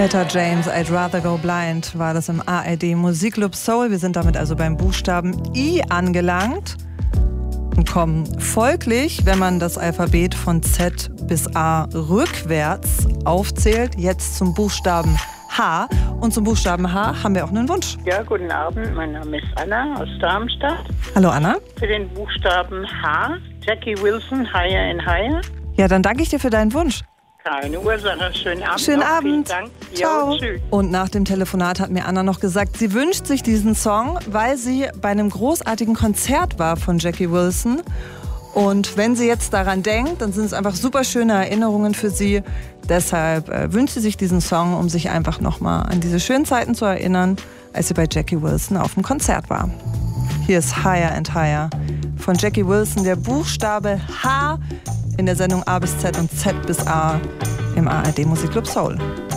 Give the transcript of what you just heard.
Etta James, I'd Rather Go Blind, war das im ARD Musikclub Soul. Wir sind damit also beim Buchstaben I angelangt und kommen folglich, wenn man das Alphabet von Z bis A rückwärts aufzählt, jetzt zum Buchstaben H. Und zum Buchstaben H haben wir auch einen Wunsch. Ja, guten Abend. Mein Name ist Anna aus Darmstadt. Hallo Anna. Für den Buchstaben H, Jackie Wilson, Higher and Higher. Ja, dann danke ich dir für deinen Wunsch. Keine Ursache. Schönen Abend. Schönen Abend. Vielen Dank. Ciao. Jo, tschüss. Und nach dem Telefonat hat mir Anna noch gesagt, sie wünscht sich diesen Song, weil sie bei einem großartigen Konzert war von Jackie Wilson. Und wenn sie jetzt daran denkt, dann sind es einfach super schöne Erinnerungen für sie. Deshalb wünscht sie sich diesen Song, um sich einfach nochmal an diese schönen Zeiten zu erinnern, als sie bei Jackie Wilson auf dem Konzert war. Hier ist Higher and Higher von Jackie Wilson, der Buchstabe H in der Sendung A bis Z und Z bis A im ARD Musikclub Soul.